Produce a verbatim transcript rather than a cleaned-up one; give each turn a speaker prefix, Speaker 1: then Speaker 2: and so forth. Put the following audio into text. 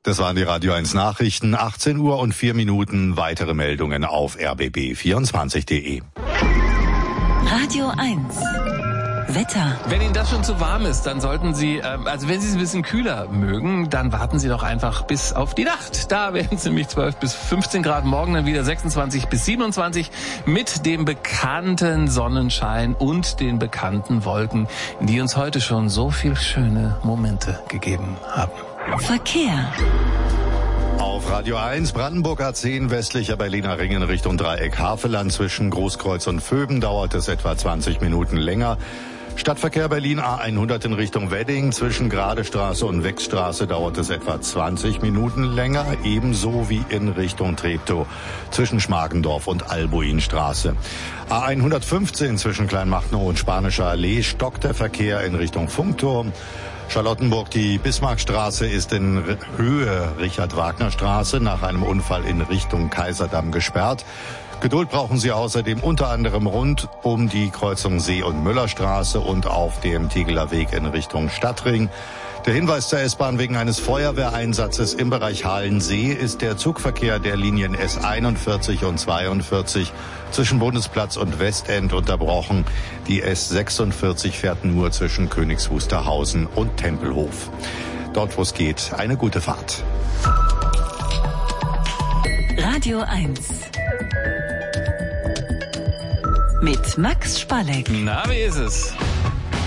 Speaker 1: Das waren die Radio eins Nachrichten, achtzehn Uhr und vier Minuten. Weitere Meldungen auf r b b vierundzwanzig punkt d e.
Speaker 2: Radio eins. Wetter.
Speaker 3: Wenn Ihnen das schon zu warm ist, dann sollten Sie, äh, also wenn Sie es ein bisschen kühler mögen, dann warten Sie doch einfach bis auf die Nacht. Da werden es nämlich zwölf bis fünfzehn Grad, morgen dann wieder sechsundzwanzig bis siebenundzwanzig mit dem bekannten Sonnenschein und den bekannten Wolken, die uns heute schon so viel schöne Momente gegeben haben.
Speaker 2: Verkehr.
Speaker 1: Auf Radio eins, Brandenburg A zehn, westlicher Berliner Ring in Richtung Dreieck Havelland. Zwischen Großkreuz und Vöben dauert es etwa zwanzig Minuten länger. Stadtverkehr Berlin A hundert in Richtung Wedding. Zwischen Gradestraße und Wechsstraße dauert es etwa zwanzig Minuten länger. Ebenso wie in Richtung Treptow zwischen Schmargendorf und Albuinstraße. A hundertfünfzehn zwischen Kleinmachnow und Spanischer Allee stockt der Verkehr in Richtung Funkturm. Charlottenburg, die Bismarckstraße ist in Höhe Richard-Wagner-Straße nach einem Unfall in Richtung Kaiserdamm gesperrt. Geduld brauchen Sie außerdem unter anderem rund um die Kreuzung See- und Müllerstraße und auf dem Tegeler Weg in Richtung Stadtring. Der Hinweis zur S-Bahn: Wegen eines Feuerwehreinsatzes im Bereich Halensee ist der Zugverkehr der Linien S einundvierzig und zweiundvierzig zwischen Bundesplatz und Westend unterbrochen. Die S sechsundvierzig fährt nur zwischen Königs Wusterhausen und Tempelhof. Dort, wo es geht, eine gute Fahrt.
Speaker 2: Radio eins. Mit Max Spalleck.
Speaker 3: Na, wie ist es?